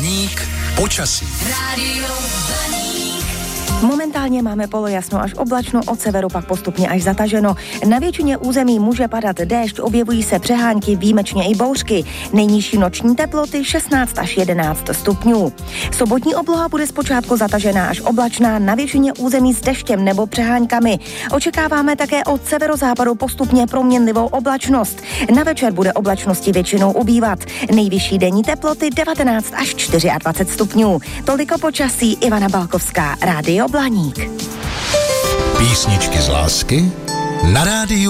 Blaník počasí. Rádio Blaník. Momentálně máme polojasno až oblačno, od severu pak postupně až zataženo. Na většině území může padat déšť, objevují se přehánky, výjimečně i bouřky. Nejnižší noční teploty 16 až 11 stupňů. Sobotní obloha bude zpočátku zatažená až oblačná, na většině území s deštěm nebo přeháňkami. Očekáváme také od severozápadu postupně proměnlivou oblačnost. Na večer bude oblačnosti většinou ubývat. Nejvyšší denní teploty 19 až 24 stupňů. Toliko počasí, Ivana Balkovská, Rádio Blaník. Písničky z lásky na rádiu